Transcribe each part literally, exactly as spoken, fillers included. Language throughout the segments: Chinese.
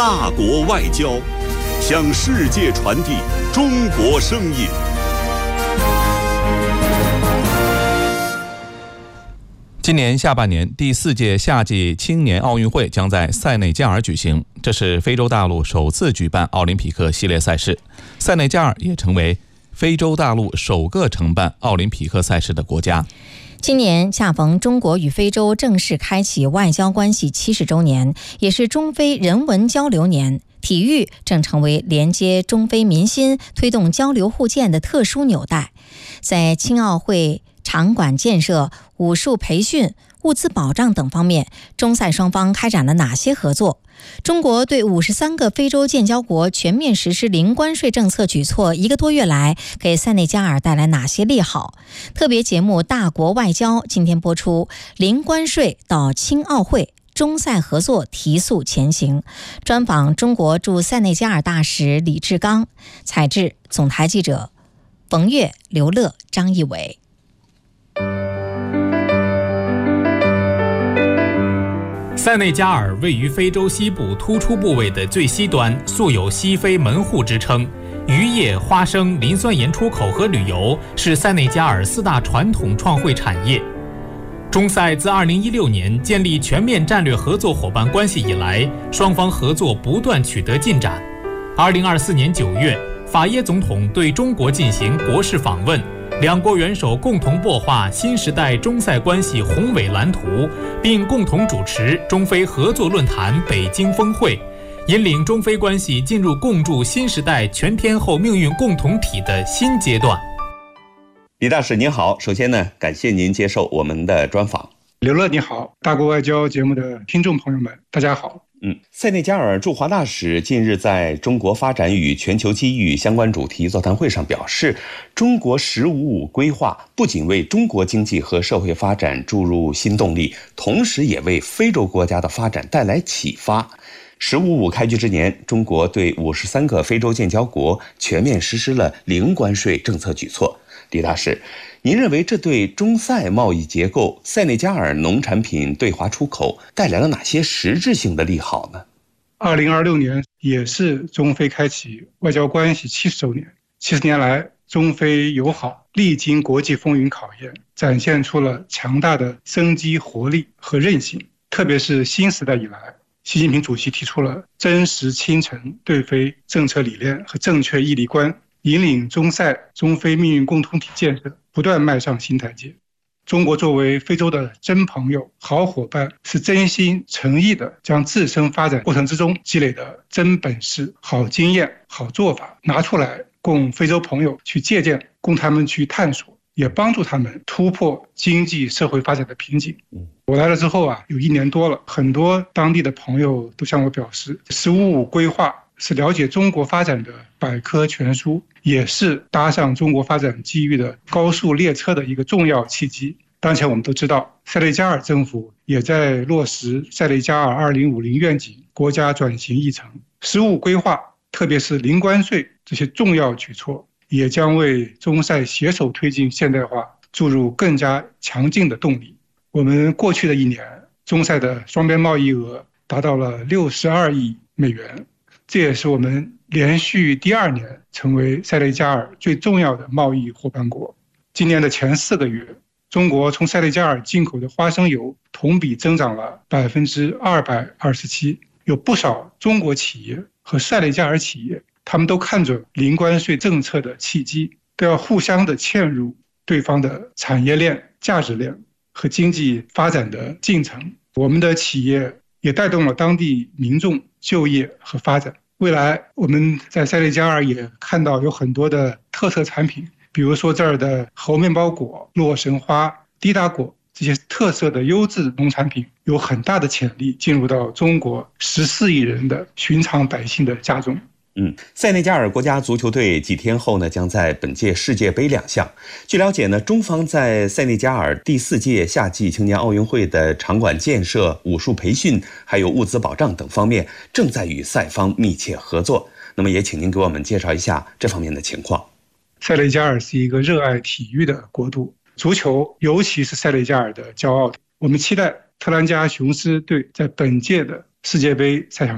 大国外交，向世界传递中国声音。 今年下半年，第四届夏季青年奥运会将在塞内加尔举行，这是非洲大陆首次举办奥林匹克系列赛事。塞内加尔也成为非洲大陆首个承办奥林匹克赛事的国家。 今年恰逢中国与非洲正式开启外交关系七十周年，也是中非人文交流年。体育正成为连接中非民心、推动交流互鉴的特殊纽带。在青奥会场馆建设、武术培训、物资保障等方面，中塞双方开展了哪些合作？中国对五十三个非洲建交国全面实施零关税政策举措一个多月来，给塞内加尔带来哪些利好？特别节目《大国外交》今天播出，零关税到青奥会，中塞合作提速前行。专访中国驻塞内加尔大使李志刚，采制总台记者冯月、刘乐、张义伟。 塞内加尔位于非洲西部突出部位的最西端，素有西非门户之称。渔业、花生、磷酸盐出口和旅游是塞内加尔四大传统创汇产业。中塞自二零一六年建立全面战略合作伙伴关系以来，双方合作不断取得进展。二零二四年九月，法耶总统对中国进行国事访问，两国元首共同擘画新时代中塞关系宏伟蓝图，并共同主持中非合作论坛北京峰会，引领中非关系进入共筑新时代全天候命运共同体的新阶段。 李大使您好，首先呢，感谢您接受我们的专访。 刘乐你好，大国外交节目的听众朋友们，大家好。 嗯，塞内加尔驻华大使近日在中国发展与全球机遇相关主题座谈会上表示，中国“十五五”规划不仅为中国经济和社会发展注入新动力，同时也为非洲国家的发展带来启发。“十五五”开局之年，中国对五十三个非洲建交国全面实施了零关税政策举措。李大使，您认为这对中塞贸易结构、塞内加尔农产品对华出口带来了哪些实质性的利好呢？ 二零二六年也是中非开启外交关系七十周年。七十年来，中非友好历经国际风云考验，展现出了强大的生机活力和韧性。特别是新时代以来，习近平主席提出了真实亲诚对非政策理念和正确义利观，引领中塞、中非命运共同体建设不断迈上新台阶。中国作为非洲的真朋友、好伙伴，是真心诚意的将自身发展过程之中积累的真本事、好经验、好做法拿出来，供非洲朋友去借鉴，供他们去探索，也帮助他们突破经济社会发展的瓶颈。我来了之后啊，有一年多了，很多当地的朋友都向我表示，十五五规划是了解中国发展的百科全书，也是搭上中国发展机遇的高速列车的一个重要契机。当前我们都知道，塞内加尔政府也在落实塞内加尔二零五零愿景国家转型议程，十五规划特别是零关税这些重要举措，也将为中塞携手推进现代化注入更加强劲的动力。我们过去的一年，中塞的双边贸易额达到了六十二亿美元，这也是我们连续第二年成为塞内加尔最重要的贸易伙伴国。今年的前四个月，中国从塞内加尔进口的花生油同比增长了百分之二百二十七。有不少中国企业和塞内加尔企业，他们都看准零关税政策的契机，都要互相的嵌入对方的产业链、价值链和经济发展的进程。我们的企业也带动了当地民众就业和发展。未来我们在塞内加尔也看到有很多的特色产品，比如说这儿的猴面包果、洛神花、滴答果，这些特色的优质农产品有很大的潜力进入到中国十四亿人的寻常百姓的家中。 嗯，塞内加尔国家足球队几天后呢，将在本届世界杯亮相。据了解呢，中方在塞内加尔第四届夏季青年奥运会的场馆建设、武术培训，还有物资保障等方面，正在与塞方密切合作。那么也请您给我们介绍一下这方面的情况。 塞内加尔是一个热爱体育的国度，足球尤其是塞内加尔的骄傲。我们期待特兰加雄狮队在本届的世界杯赛场上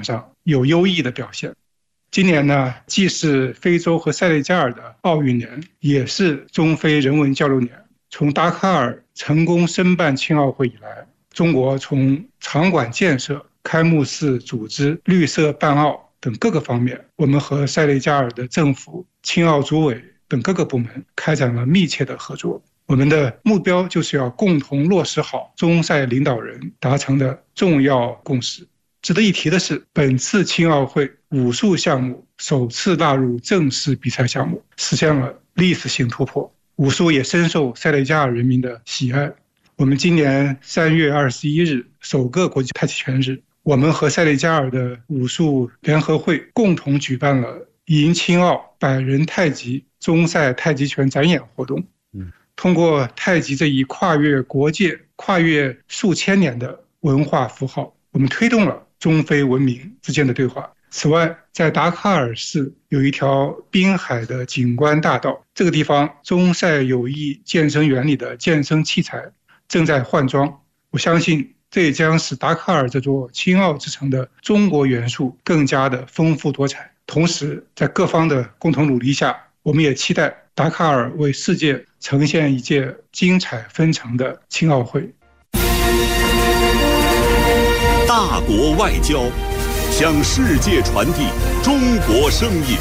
有优异的表现。今年呢，既是非洲和塞内加尔的奥运年，也是中非人文交流年。从达喀尔成功申办青奥会以来，中国从场馆建设、开幕式组织、绿色办奥等各个方面，我们和塞内加尔的政府、青奥组委等各个部门开展了密切的合作。我们的目标就是要共同落实好中塞领导人达成的重要共识。值得一提的是，本次青奥会武术项目首次纳入正式比赛项目，实现了历史性突破。武术也深受塞内加尔人民的喜爱。我们今年三月二十一日首个国际太极拳日，我们和塞内加尔的武术联合会共同举办了迎青奥百人太极中塞太极拳展演活动。通过太极这一跨越国界、跨越数千年的文化符号，我们推动了中非文明之间的对话。此外，在达喀尔市有一条滨海的景观大道，这个地方中塞友谊健身园里的健身器材正在换装。我相信这也将使达喀尔这座青奥之城的中国元素更加的丰富多彩。同时，在各方的共同努力下，我们也期待达喀尔为世界呈现一届精彩纷呈的青奥会。 大国外交，向世界传递中国声音。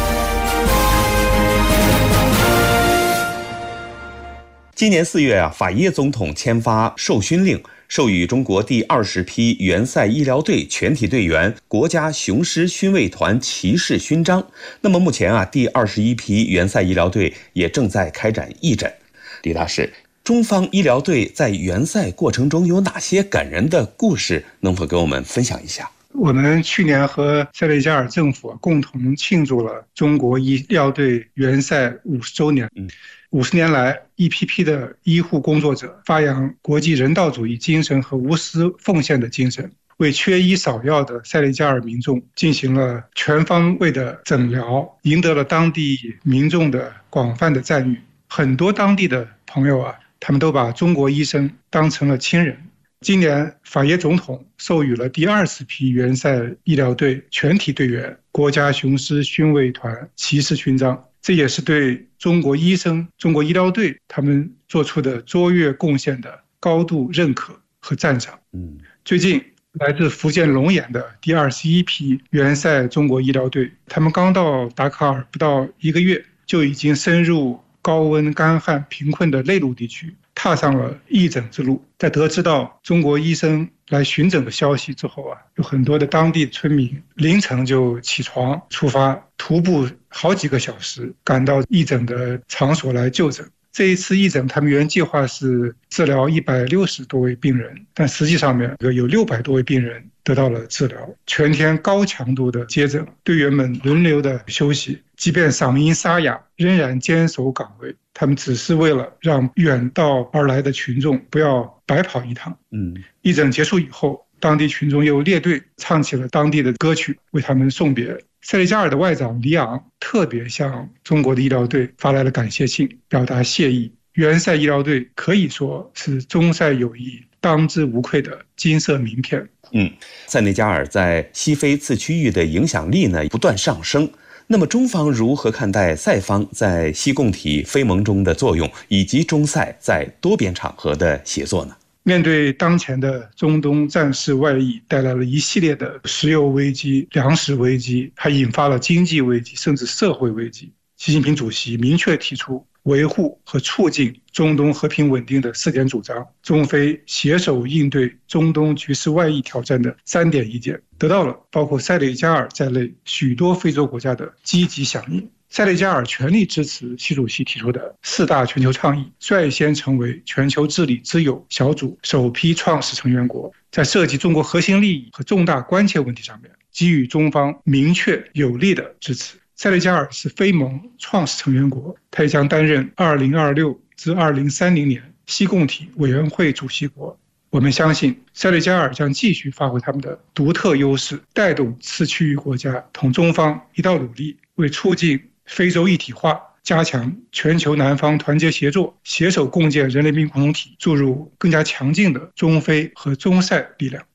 今年四月啊，法耶总统签发授勋令，授予中国第二十批援塞医疗队全体队员国家雄狮勋卫团骑士勋章。那么目前啊，第二十一批援塞医疗队也正在开展义诊。李大使，中方医疗队在援塞过程中有哪些感人的故事，能否给我们分享一下？ 我们去年和塞内加尔政府共同庆祝了中国医疗队援塞五十周年。五十年来，一批批的医护工作者发扬国际人道主义精神和无私奉献的精神，为缺医少药的塞内加尔民众进行了全方位的诊疗，赢得了当地民众的广泛的赞誉。很多当地的朋友啊，他们都把中国医生当成了亲人。今年，法耶总统授予了第二十批援塞医疗队全体队员国家雄狮勋卫团骑士勋章，这也是对中国医生、中国医疗队他们做出的卓越贡献的高度认可和赞赏。嗯，最近来自福建龙岩的第二十一批援塞中国医疗队，他们刚到达喀尔不到一个月，就已经深入高温、干旱、贫困的内陆地区，踏上了义诊之路。在得知到中国医生来巡诊的消息之后啊，有很多的当地村民凌晨就起床出发，徒步好几个小时赶到义诊的场所来就诊。这一次义诊，他们原计划是治疗一百六十多位病人，但实际上面有六百多位病人得到了治疗。全天高强度的接诊，队员们轮流的休息，即便嗓音沙哑，仍然坚守岗位。他们只是为了让远道而来的群众不要白跑一趟。嗯，义诊结束以后，当地群众又列队唱起了当地的歌曲，为他们送别。塞内加尔的外长里昂特别向中国的医疗队发来了感谢信，表达谢意。援塞医疗队可以说是中塞友谊当之无愧的金色名片。 嗯，塞内加尔在西非次区域的影响力呢不断上升。那么中方如何看待塞方在西共体非盟中的作用，以及中塞在多边场合的协作呢？ 面对当前的中东战事外溢，带来了一系列的石油危机、粮食危机，还引发了经济危机，甚至社会危机。习近平主席明确提出维护和促进中东和平稳定的四点主张，中非携手应对中东局势外溢挑战的三点意见，得到了包括塞内加尔在内许多非洲国家的积极响应。塞内加尔全力支持习主席提出的四大全球倡议，率先成为全球治理之友小组首批创始成员国，在涉及中国核心利益和重大关切问题上面，给予中方明确有力的支持。塞内加尔是非盟创始成员国，它也将担任二零二六至二零三零年西共体委员会主席国。我们相信塞内加尔将继续发挥他们的独特优势，带动次区域国家同中方一道努力，为促进非洲一体化、加强全球南方团结协作、携手共建人类命共同体注入更加强劲的中非和中塞力量。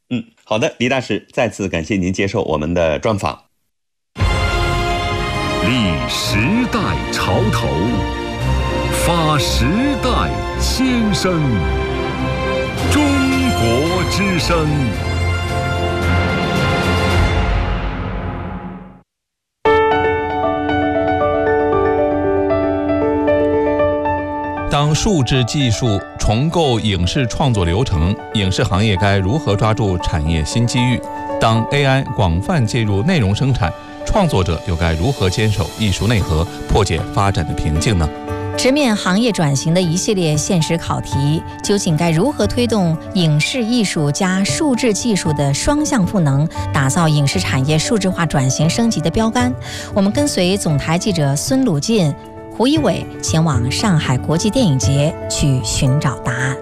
嗯，好的，李大使，再次感谢您接受我们的专访。 立时代潮头，发时代先声，中国之声。 当数字技术重构影视创作流程，影视行业该如何抓住产业新机遇？当 A I 广泛介入内容生产，创作者又该如何坚守艺术内核，破解发展的瓶颈呢？ 直面行业转型的一系列现实考题，究竟该如何推动影视艺术加数字技术的双向赋能，打造影视产业数字化转型升级的标杆？我们跟随总台记者孙鲁进、胡一伟前往上海国际电影节去寻找答案。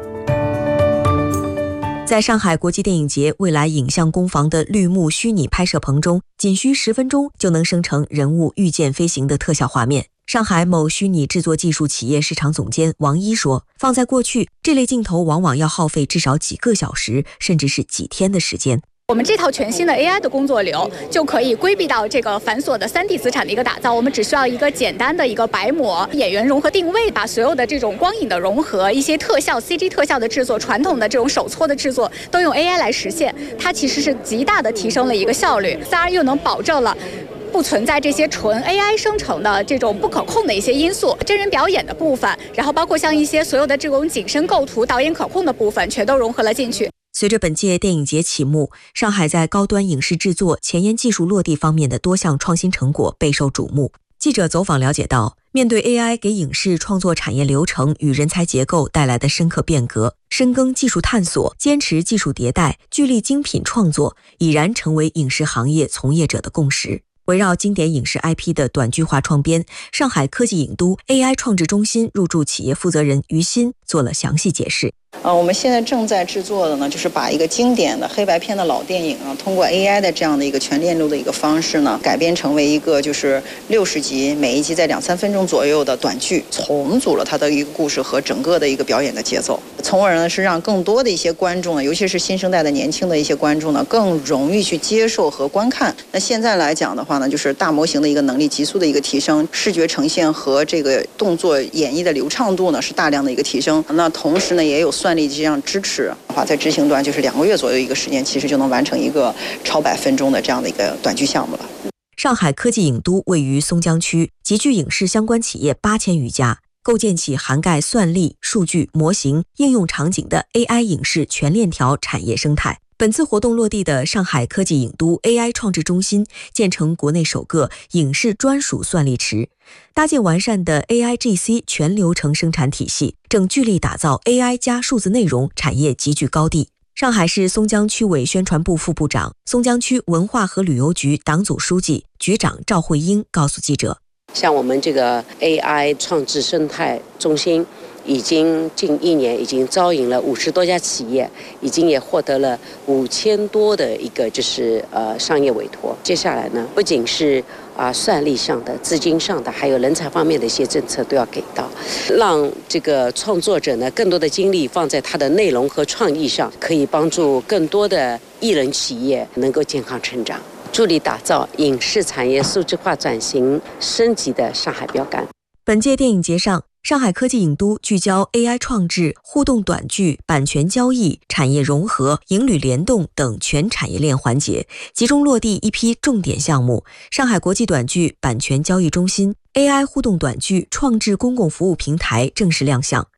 在上海国际电影节未来影像工坊的绿幕虚拟拍摄棚中，仅需十分钟就能生成人物御剑飞行的特效画面。上海某虚拟制作技术企业市场总监王一说，放在过去，这类镜头往往要耗费至少几个小时，甚至是几天的时间。 我们这套全新的 A I 的工作流就可以规避到这个繁琐的 三 D 资产的一个打造，我们只需要一个简单的一个白模，演员融合定位，把所有的这种光影的融合，一些特效 C G 特效的制作，传统的这种手搓的制作都用 A I 来实现，它其实是极大的提升了一个效率，当然又能保证了不存在这些纯 A I 生成的这种不可控的一些因素，真人表演的部分，然后包括像一些所有的这种景深构图、导演可控的部分，全都融合了进去。 随着本届电影节启幕，上海在高端影视制作、前沿技术落地方面的多项创新成果备受瞩目。记者走访了解到，面对 A I 给影视创作产业流程与人才结构带来的深刻变革，深耕技术探索，坚持技术迭代，聚力精品创作，已然成为影视行业从业者的共识。围绕经典影视 I P 的短剧化创编，上海科技影都 A I 创制中心入驻企业负责人于鑫做了详细解释。 呃，我们现在正在制作的呢，就是把一个经典的黑白片的老电影啊，通过 A I 的这样的一个全链路的一个方式呢，改编成为一个就是六十集，每一集在两三分钟左右的短剧，重组了它的一个故事和整个的一个表演的节奏，从而呢是让更多的一些观众呢，尤其是新生代的年轻的一些观众呢，更容易去接受和观看。那现在来讲的话呢，就是大模型的一个能力急速的一个提升，视觉呈现和这个动作演绎的流畅度呢是大量的一个提升。那同时呢，也有算力这样支持的话，在执行端就是两个月左右一个时间，其实就能完成一个超百分钟的这样的一个短剧项目了。 上海科技影都位于松江区，集聚影视相关企业八千余家，构建起涵盖算力、数据、模型、应用场景的 A I 影视全链条产业生态。本次活动落地的上海科技影都 A I 创制中心，建成国内首个影视专属算力池，搭建完善的 A I G C 全流程生产体系，正聚力打造 A I 加数字内容产业集聚高地。上海市松江区委宣传部副部长、松江区文化和旅游局党组书记、局长赵慧英告诉记者， 像我们这个 A I 创制生态中心已经近一年已经招引了五十多家企业，已经也获得了五千多的一个就是呃商业委托。接下来呢，不仅是啊算力上的、资金上的，还有人才方面的一些政策都要给到，让这个创作者呢更多的精力放在他的内容和创意上，可以帮助更多的艺人企业能够健康成长，助力打造影视产业数字化转型升级的上海标杆。 本届电影节上，上海科技影都聚焦 A I 创制、互动短剧、版权交易、产业融合、影旅联动等全产业链环节，集中落地一批重点项目。上海国际短剧版权交易中心、A I 互动短剧创制公共服务平台正式亮相。